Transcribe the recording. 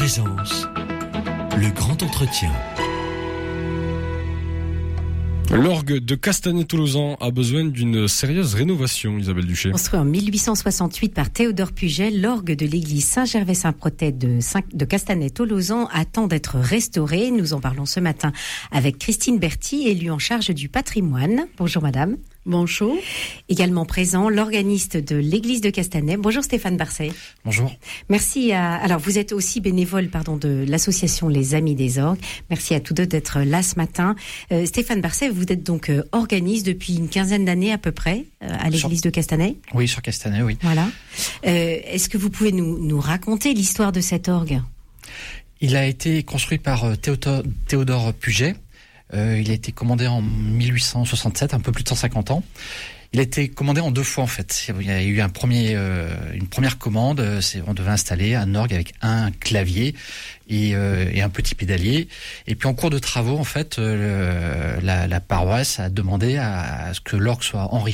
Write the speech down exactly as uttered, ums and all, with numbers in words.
Présence, le grand entretien. L'orgue de Castanet-Tolosan a besoin d'une sérieuse rénovation, Isabelle Duché. Construit en mille huit cent soixante-huit par Théodore Puget, l'orgue de l'église Saint-Gervais-Saint-Protais de, Saint- de Castanet-Tolosan attend d'être restauré. Nous en parlons ce matin avec Christine Berthy, élue en charge du patrimoine. Bonjour madame. Bonjour. Également présent, l'organiste de l'église de Castanet. Bonjour Stéphane Barcet. Bonjour. Merci à, alors vous êtes aussi bénévole, pardon, de l'association Les Amis des Orgues. Merci à tous deux d'être là ce matin. Euh, Stéphane Barcet, vous êtes donc euh, organiste depuis une quinzaine d'années à peu près, euh, à l'église sur... de Castanet. Oui, sur Castanet, oui. Voilà. Euh, est-ce que vous pouvez nous, nous raconter l'histoire de cet orgue ? Il a été construit par Théodore, Théodore Puget. Euh, il a été commandé en mille huit cent soixante-sept, un peu plus de cent cinquante ans. Il a été commandé en deux fois en fait. Il y a eu un premier, euh, une première commande, c'est, on devait installer un orgue avec un clavier et, euh, et un petit pédalier. Et puis en cours de travaux, en fait, euh, la, la paroisse a demandé à, à ce que l'orgue soit enrichi